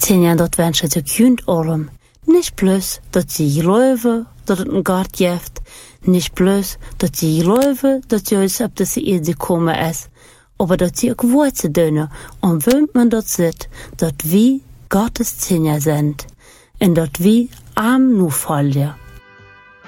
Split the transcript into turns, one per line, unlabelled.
Tinja dat wensche ze kunt allem. Nicht bloß, dat sie geloven dat het een Gott jeft. Nicht bloß, dat sie geloven dat juist op deze Erde komen is. Aber dat sie ook Worte doen, om wem man dat zit, dat wie Gottes Tinja sind. En dat wie arm nu volgen.